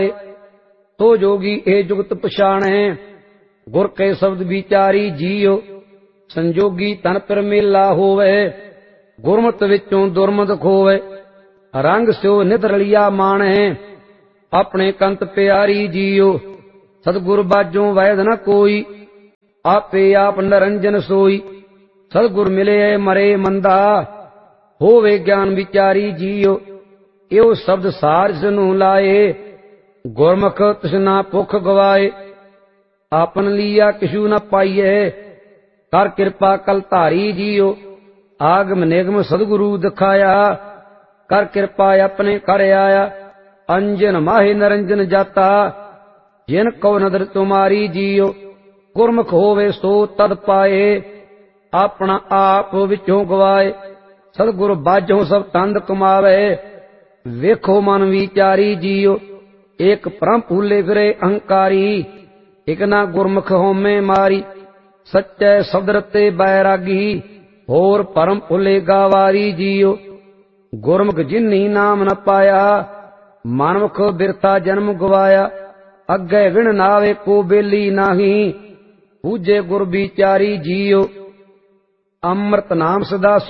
तो जोगी ए जुगत पछाणे, गुर के शब्द विचारी जियो। संजोगी तन पर मेला होवे, गुरमत विचों दुरमत खोवे। रंग स्यो नित रलिया माणे, अपने कंत प्यारी जियो। सतगुर बाजों वैद न कोई, आपे आप निरंजन सोई। सतगुर मिले मरे मंदा, होवे ज्ञान विचारी जियो। एहो शब्द सार जिनु लाए, गुरमुख तृष्णा भुख गवाए। आपन लिया किशु न पाइए, कर कृपा कल धारी जियो। आगम निगम सतगुरु दिखाया, कर कृपा अपने कर आया। अंजन माहे निरंजन जाता, जिन को नदर तुम्हारी जियो। गुरमुख होवे सो तद पाए, अपना आप विचों गवाए। सतगुर बाजों सब तंद कमावे, वेखो मन विचारी जियो। एक परम भूले फिरे अहंकारी, एक ना गुरमुख होमे मारी। सच्चे शब्द रते बैरागी, होर परम भूले गावारी जियो। गुरमुख जिन्नी नाम न पाया, मानमुख बिरथा जन्म गवाया। अग्गे विण नावे को बेली नाही, पूजे गुर विचारी जियो। अमृत नाम सदा